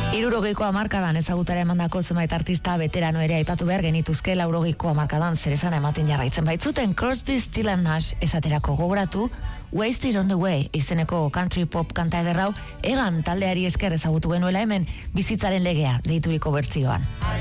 Hirurogeiko hamarkadan ezagutara emandako zenbait artista veterano ere aipatu behar genituzke. Laurogeiko hamarkadan zer esana ematen jarraitzen baitzuten. Crosby, Stills and Nash esaterako gogoratu Wasted on the Way izeneko country pop kanta ederrau Egan taldeari esker ezagutu genuela hemen Bizitzaren legea deituriko bertsioan.